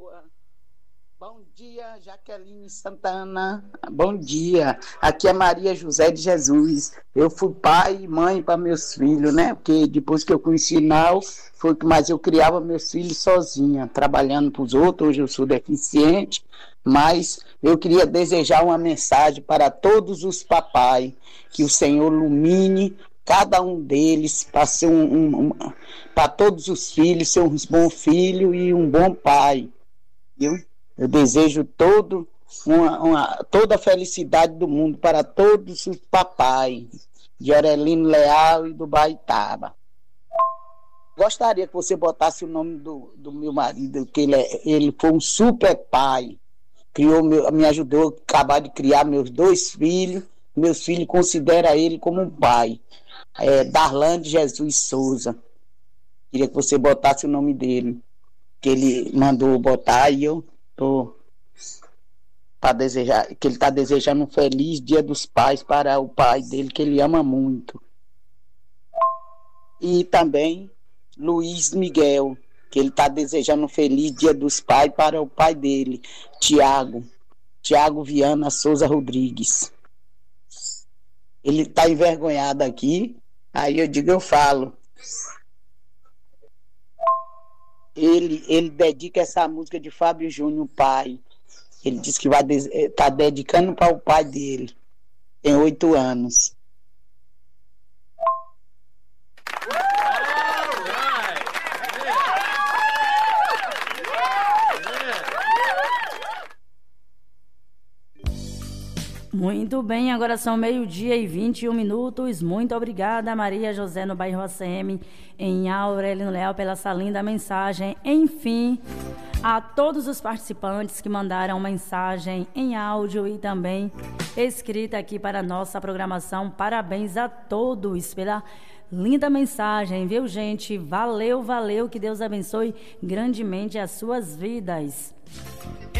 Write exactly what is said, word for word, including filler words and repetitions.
boa. Bom dia, Jaqueline Santana. Bom dia. Aqui é Maria José de Jesus. Eu fui pai e mãe para meus filhos, né? Porque depois que eu conheci Nau, foi que mais eu criava meus filhos sozinha, trabalhando para os outros. Hoje eu sou deficiente, mas eu queria desejar uma mensagem para todos os papais, que o Senhor ilumine cada um deles para ser um, um, um, para todos os filhos ser um bom filho e um bom pai. Eu, eu desejo todo uma, uma, toda a felicidade do mundo para todos os papais de Aurelino Leal e do Baitaba. Gostaria que você botasse o nome do, do meu marido, que ele, é, ele foi um super pai, criou meu, me ajudou a acabar de criar meus dois filhos. Meus filhos consideram ele como um pai. É Darlan de Jesus Souza. Queria que você botasse o nome dele, que ele mandou botar, e eu tô para desejar, que ele está desejando um feliz Dia dos Pais para o pai dele, que ele ama muito. E também Luiz Miguel, que ele está desejando um feliz Dia dos Pais para o pai dele, Tiago, Tiago Viana Souza Rodrigues. Ele está envergonhado aqui, aí eu digo, eu falo. Ele, ele dedica essa música de Fábio Júnior, pai. Ele disse que vai estar tá dedicando para o pai dele. Tem oito anos. Muito bem, agora são meio-dia e vinte e um minutos. Muito obrigada, Maria José, no bairro A C M, em Aurelino Leal, pela essa linda mensagem. Enfim, a todos os participantes que mandaram mensagem em áudio e também escrita aqui para a nossa programação, parabéns a todos pela linda mensagem, viu, gente? Valeu, valeu, que Deus abençoe grandemente as suas vidas.